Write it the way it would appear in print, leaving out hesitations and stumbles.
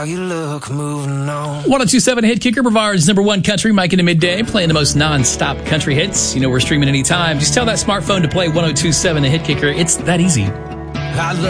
You look, moving on. 1027 Hit Kicker, Brevard's number one country, Mike into midday, playing the most non-stop country hits. You know we're streaming anytime. Just tell that smartphone to play 1027 The Hit Kicker. It's that easy.